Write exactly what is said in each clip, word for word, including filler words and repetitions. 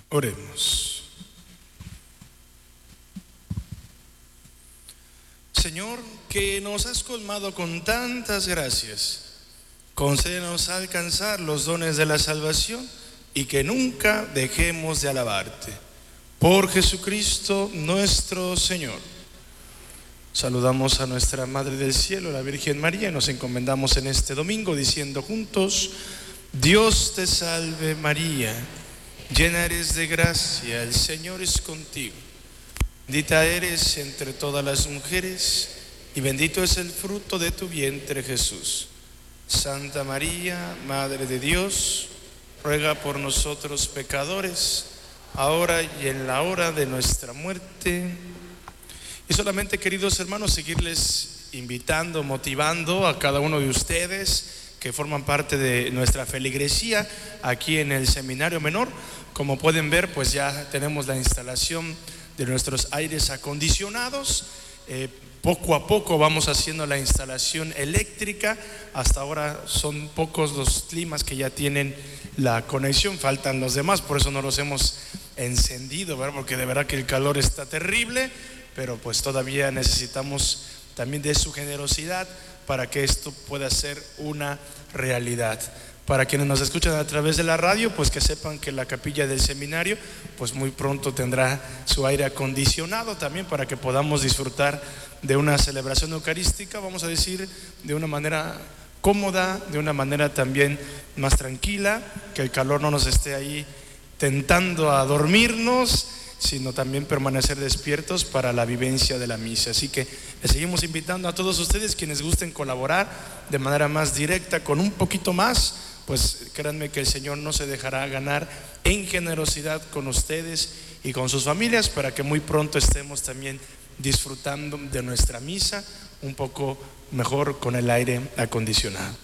Oremos. Señor, que nos has colmado con tantas gracias, concédenos alcanzar los dones de la salvación y que nunca dejemos de alabarte. Por Jesucristo nuestro Señor. Saludamos a nuestra Madre del Cielo, la Virgen María, y nos encomendamos en este domingo diciendo juntos: Dios te salve María, llena eres de gracia, el Señor es contigo. Bendita eres entre todas las mujeres y bendito es el fruto de tu vientre, Jesús. Santa María, Madre de Dios, ruega por nosotros pecadores, ahora y en la hora de nuestra muerte. Y solamente, queridos hermanos, seguirles invitando, motivando a cada uno de ustedes que forman parte de nuestra feligresía aquí en el Seminario Menor. Como pueden ver, pues ya tenemos la instalación de nuestros aires acondicionados. Eh, poco a poco vamos haciendo la instalación eléctrica. Hasta ahora son pocos los climas que ya tienen la conexión, faltan los demás, por eso no los hemos encendido, ¿verdad? Porque de verdad que el calor está terrible, pero pues todavía necesitamos también de su generosidad para que esto pueda ser una realidad. Para quienes nos escuchan a través de la radio, pues que sepan que la capilla del seminario pues muy pronto tendrá su aire acondicionado también para que podamos disfrutar de una celebración eucarística, vamos a decir, de una manera cómoda, de una manera también más tranquila, que el calor no nos esté ahí tentando a dormirnos, sino también permanecer despiertos para la vivencia de la misa. Así que les seguimos invitando a todos ustedes quienes gusten colaborar de manera más directa con un poquito más. Pues créanme que el Señor no se dejará ganar en generosidad con ustedes y con sus familias para que muy pronto estemos también disfrutando de nuestra misa un poco mejor con el aire acondicionado.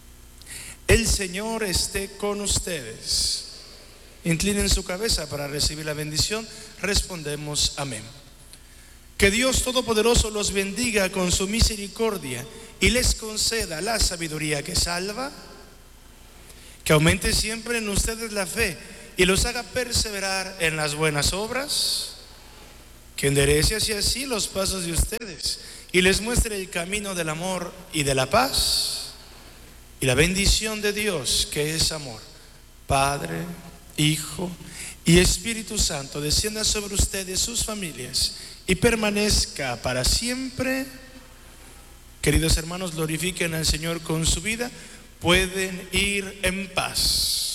El Señor esté con ustedes. Inclinen su cabeza para recibir la bendición. Respondemos amén. Que Dios Todopoderoso los bendiga con su misericordia y les conceda la sabiduría que salva, que aumente siempre en ustedes la fe y los haga perseverar en las buenas obras, que enderece hacia así los pasos de ustedes y les muestre el camino del amor y de la paz, y la bendición de Dios, que es amor, Padre, Hijo y Espíritu Santo, descienda sobre ustedes, sus familias, y permanezca para siempre. Queridos hermanos, glorifiquen al Señor con su vida. Pueden ir en paz.